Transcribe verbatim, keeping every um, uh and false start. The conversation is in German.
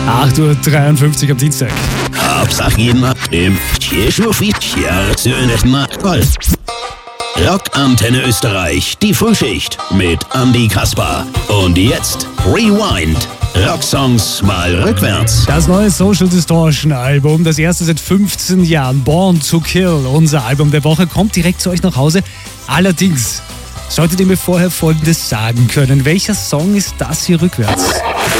acht Uhr dreiundfünfzig am Dienstag. Hauptsache jeden Tag im Rock Antenne Österreich, die Frühschicht mit Andy Kasper. Und jetzt Rewind. Rocksongs mal rückwärts. Das neue Social Distortion Album, das erste seit fünfzehn Jahren, Born to Kill, unser Album der Woche, kommt direkt zu euch nach Hause. Allerdings solltet ihr mir vorher Folgendes sagen können. Welcher Song ist das hier rückwärts?